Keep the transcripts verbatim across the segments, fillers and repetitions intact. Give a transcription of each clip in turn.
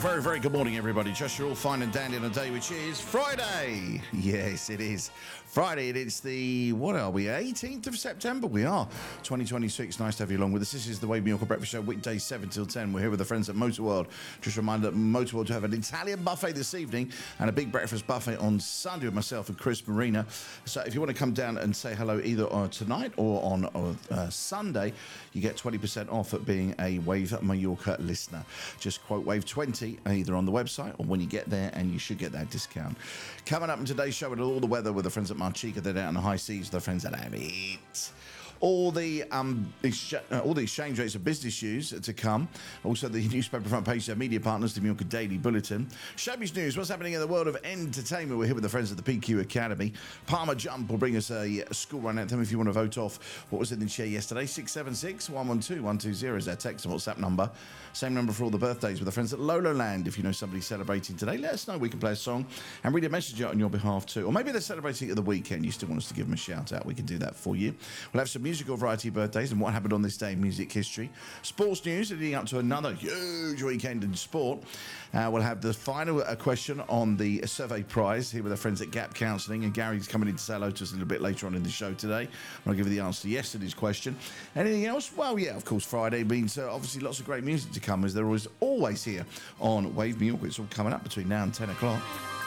very, very good morning, everybody. Just you're all fine and dandy on a day which is Friday. Yes, it is Friday. It is the, what are we, eighteenth of September? We are. twenty twenty-six. Nice to have you along with us. This is the Wave New York Breakfast Show, weekdays seven till ten. We're here with the friends at Motor World. Just a reminder that Motor World to have an Italian buffet this evening and a big breakfast buffet on Sunday with myself and Chris Marina. So if you want to come down and say hello either on tonight or on uh, Sunday, you get twenty percent off at being a Wave Mallorca listener. Just quote Wave twenty either on the website or when you get there, and you should get that discount. Coming up in today's show, with all the weather with the friends at Marchica, they're down in the high seas, the friends at Abbott. All the um, ex- uh, all the exchange rates of business news to come. Also, the newspaper front page, their media partners, the Mallorca Daily Bulletin. Showbiz news, what's happening in the world of entertainment? We're here with the friends at the P Q Academy. Parma Jump will bring us a, a school run anthem. If you want to vote off what was in the chair yesterday, six seven six, one one two, one two zero is our text and WhatsApp number. Same number for all the birthdays with the friends at Lolo Land. If you know somebody celebrating today, let us know. We can play a song and read a message out on your behalf too. Or maybe they're celebrating at the weekend. You still want us to give them a shout out. We can do that for you. We'll have some musical variety birthdays and what happened on this day in music history. Sports news leading up to another huge weekend in sport. Uh, we'll have the final uh, question on the survey prize here with our friends at Gap Counselling, and Gary's coming in to say hello to us a little bit later on in the show today. I'll give you the answer to yesterday's question. Anything else? Well, yeah, of course, Friday means uh, obviously lots of great music to come, as there is always here on Wave New York. It's all coming up between now and ten o'clock.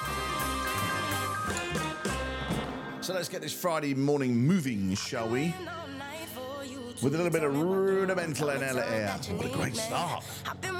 So let's get this Friday morning moving, shall we? With a little bit of rudimental N L air. What a great start.